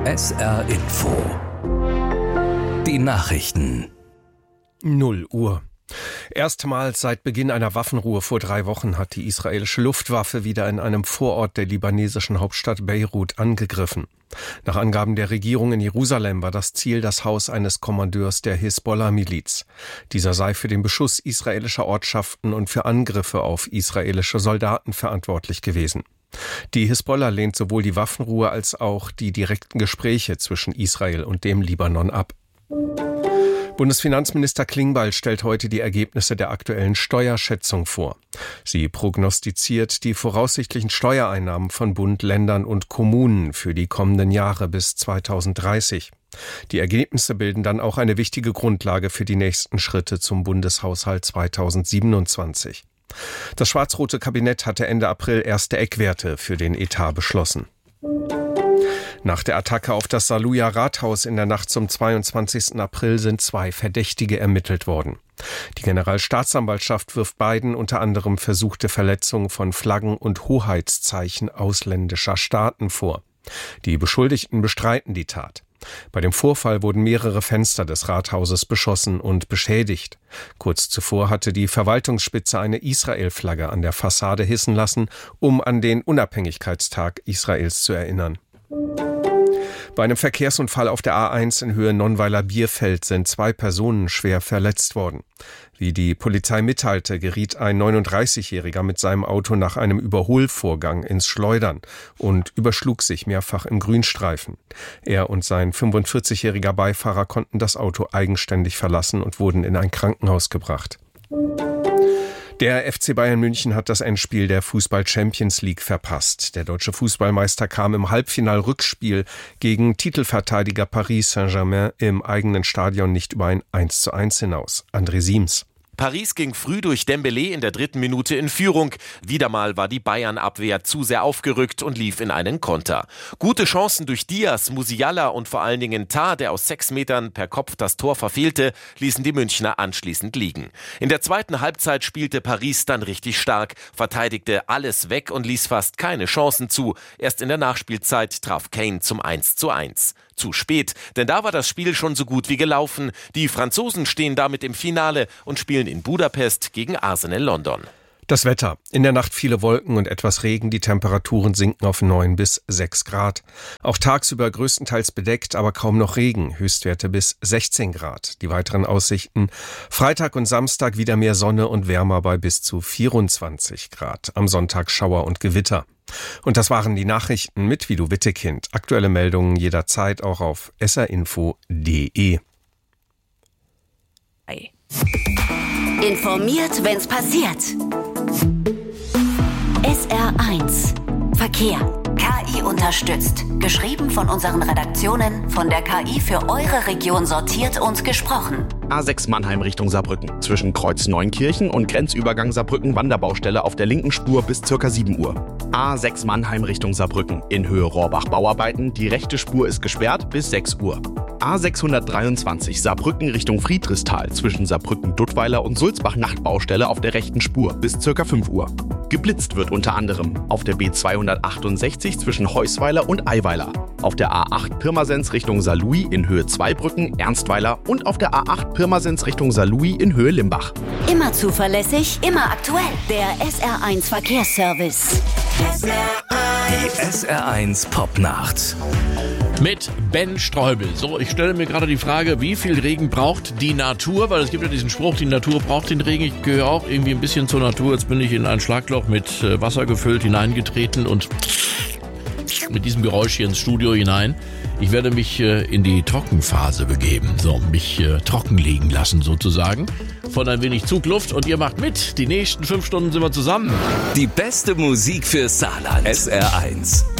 SR Info. Die Nachrichten. 0 Uhr. Erstmals seit Beginn einer Waffenruhe vor 3 Wochen hat die israelische Luftwaffe wieder in einem Vorort der libanesischen Hauptstadt Beirut angegriffen. Nach Angaben der Regierung in Jerusalem war das Ziel das Haus eines Kommandeurs der Hisbollah-Miliz. Dieser sei für den Beschuss israelischer Ortschaften und für Angriffe auf israelische Soldaten verantwortlich gewesen. Die Hisbollah lehnt sowohl die Waffenruhe als auch die direkten Gespräche zwischen Israel und dem Libanon ab. Bundesfinanzminister Klingbeil stellt heute die Ergebnisse der aktuellen Steuerschätzung vor. Sie prognostiziert die voraussichtlichen Steuereinnahmen von Bund, Ländern und Kommunen für die kommenden Jahre bis 2030. Die Ergebnisse bilden dann auch eine wichtige Grundlage für die nächsten Schritte zum Bundeshaushalt 2027. Das schwarz-rote Kabinett hatte Ende April erste Eckwerte für den Etat beschlossen. Nach der Attacke auf das Saluja Rathaus in der Nacht zum 22. April sind 2 Verdächtige ermittelt worden. Die Generalstaatsanwaltschaft wirft beiden unter anderem versuchte Verletzung von Flaggen und Hoheitszeichen ausländischer Staaten vor. Die Beschuldigten bestreiten die Tat. Bei dem Vorfall wurden mehrere Fenster des Rathauses beschossen und beschädigt. Kurz zuvor hatte die Verwaltungsspitze eine Israel-Flagge an der Fassade hissen lassen, um an den Unabhängigkeitstag Israels zu erinnern. Bei einem Verkehrsunfall auf der A1 in Höhe Nonnweiler-Bierfeld sind 2 Personen schwer verletzt worden. Wie die Polizei mitteilte, geriet ein 39-Jähriger mit seinem Auto nach einem Überholvorgang ins Schleudern und überschlug sich mehrfach im Grünstreifen. Er und sein 45-jähriger Beifahrer konnten das Auto eigenständig verlassen und wurden in ein Krankenhaus gebracht. Der FC Bayern München hat das Endspiel der Fußball-Champions League verpasst. Der deutsche Fußballmeister kam im Halbfinal-Rückspiel gegen Titelverteidiger Paris Saint-Germain im eigenen Stadion nicht über ein 1:1 hinaus. André Siems. Paris ging früh durch Dembélé in der 3. Minute in Führung. Wieder mal war die Bayern-Abwehr zu sehr aufgerückt und lief in einen Konter. Gute Chancen durch Diaz, Musiala und vor allen Dingen Tah, der aus 6 Metern per Kopf das Tor verfehlte, ließen die Münchner anschließend liegen. In der zweiten Halbzeit spielte Paris dann richtig stark, verteidigte alles weg und ließ fast keine Chancen zu. Erst in der Nachspielzeit traf Kane zum 1:1. Zu spät, denn da war das Spiel schon so gut wie gelaufen. Die Franzosen stehen damit im Finale und spielen in Budapest gegen Arsenal London. Das Wetter. In der Nacht viele Wolken und etwas Regen. Die Temperaturen sinken auf 9 bis 6 Grad. Auch tagsüber größtenteils bedeckt, aber kaum noch Regen. Höchstwerte bis 16 Grad. Die weiteren Aussichten. Freitag und Samstag wieder mehr Sonne und wärmer bei bis zu 24 Grad. Am Sonntag Schauer und Gewitter. Und das waren die Nachrichten mit Vido Wittekind. Aktuelle Meldungen jederzeit auch auf srinfo.de. Informiert, wenn's passiert. SR1 Verkehr. KI unterstützt. Geschrieben von unseren Redaktionen, von der KI für eure Region sortiert und gesprochen. A6 Mannheim Richtung Saarbrücken. Zwischen Kreuz Neunkirchen und Grenzübergang Saarbrücken Wanderbaustelle auf der linken Spur bis ca. 7 Uhr. A6 Mannheim Richtung Saarbrücken. In Höhe Rohrbach Bauarbeiten. Die rechte Spur ist gesperrt bis 6 Uhr. A623 Saarbrücken Richtung Friedrichsthal. Zwischen Saarbrücken-Duttweiler und Sulzbach Nachtbaustelle auf der rechten Spur bis ca. 5 Uhr. Geblitzt wird unter anderem auf der B268 zwischen Heusweiler und Eiweiler, auf der A8 Pirmasens Richtung Saarlouis in Höhe Zweibrücken, Ernstweiler und auf der A8 Pirmasens Richtung Saarlouis in Höhe Limbach. Immer zuverlässig, immer aktuell. Der SR1 Verkehrsservice. Die SR1 Popnacht. Mit Ben Streubel. So, ich stelle mir gerade die Frage, wie viel Regen braucht die Natur? Weil es gibt ja diesen Spruch, die Natur braucht den Regen. Ich gehöre auch irgendwie ein bisschen zur Natur. Jetzt bin ich in ein Schlagloch mit Wasser gefüllt hineingetreten und mit diesem Geräusch hier ins Studio hinein. Ich werde mich in die Trockenphase begeben. So, mich trocken liegen lassen sozusagen. Von ein wenig Zugluft und ihr macht mit. Die nächsten 5 Stunden sind wir zusammen. Die beste Musik für Saarland. SR1.